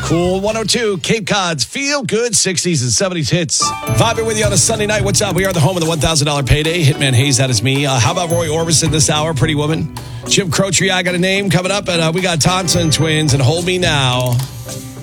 Cool 102, Cape Cod's Feel Good 60s and 70s hits. Vibing with you on a Sunday night. What's up? We are the home of the $1,000 payday. Hitman Hayes, that is me. How about Roy Orbison this hour? Pretty Woman. Jim Croce, I Got a Name coming up. And we got Thompson Twins and Hold Me Now.